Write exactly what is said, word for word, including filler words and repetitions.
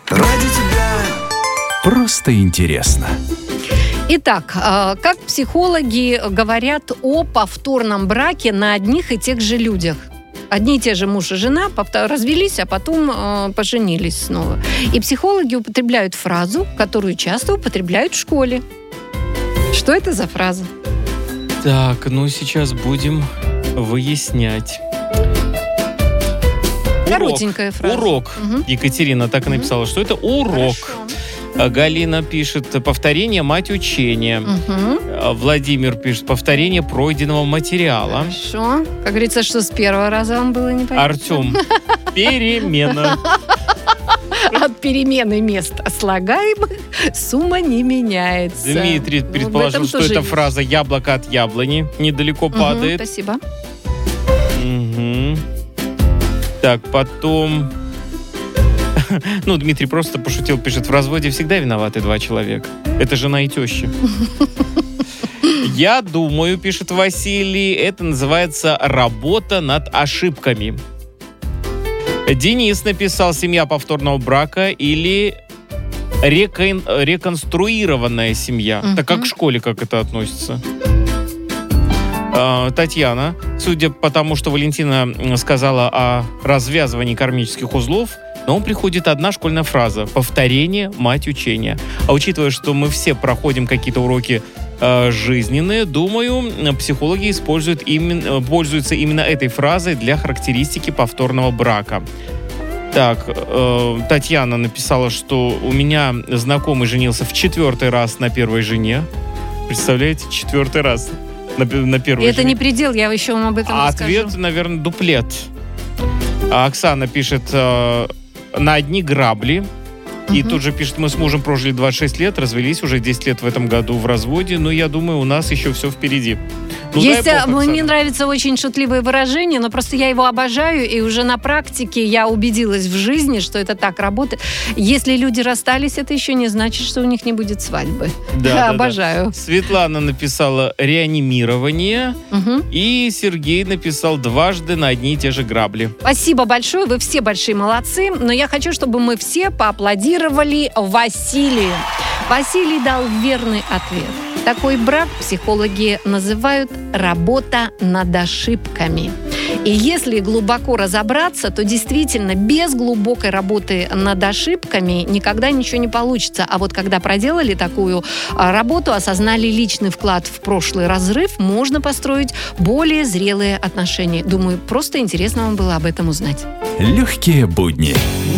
Ради тебя. Просто интересно. Итак, как психологи говорят о повторном браке на одних и тех же людях? Одни и те же муж и жена развелись, а потом э, поженились снова. И психологи употребляют фразу, которую часто употребляют в школе. Что это за фраза? Так, ну сейчас будем выяснять. Коротенькая урок. фраза. Урок. Угу. Екатерина так и написала, угу. что это урок. Хорошо. Галина пишет: повторение мать учения. Угу. Владимир пишет: повторение пройденного материала. Хорошо. Как говорится, что с первого раза вам было непонятно. Артем: перемена. От перемены мест слагаемых сумма не меняется. Дмитрий предположил, что это есть. Фраза «яблоко от яблони» недалеко угу, падает. Спасибо. Угу. Так, потом... Ну, Дмитрий просто пошутил, пишет: в разводе всегда виноваты два человека. Это жена и теща. Я думаю, пишет Василий, это называется работа над ошибками. Денис написал: семья повторного брака или рекон... реконструированная семья. Uh-huh. Так как в школе как это относится? А, Татьяна: судя по тому, что Валентина сказала о развязывании кармических узлов, на ум приходит одна школьная фраза: повторение мать учения. А учитывая, что мы все проходим какие-то уроки э, жизненные, думаю, психологи используют именно, пользуются именно этой фразой для характеристики повторного брака. Так, э, Татьяна написала, что у меня знакомый женился в четвертый раз на первой жене. Представляете, четвертый раз на, на первой И это жене. не предел, я еще вам об этом а расскажу. Ответ, наверное, дуплет. А Оксана пишет: э, на одни грабли. И угу. тут же пишет: мы с мужем прожили двадцать шесть лет, развелись уже десять лет в этом году в разводе, но я думаю, у нас еще все впереди. Ну, Есть, дай бог, мне нравится очень шутливое выражение, но просто я его обожаю, и уже на практике я убедилась в жизни, что это так работает. Если люди расстались, это еще не значит, что у них не будет свадьбы. Да, я да, обожаю. Да. Светлана написала реанимирование, угу. и Сергей написал дважды на одни и те же грабли. Спасибо большое, вы все большие молодцы, но я хочу, чтобы мы все поаплодировали Василию. Василий дал верный ответ. Такой брак психологи называют «работа над ошибками». И если глубоко разобраться, то действительно без глубокой работы над ошибками никогда ничего не получится. А вот когда проделали такую работу, осознали личный вклад в прошлый разрыв, можно построить более зрелые отношения. Думаю, просто интересно вам было об этом узнать. Легкие будни.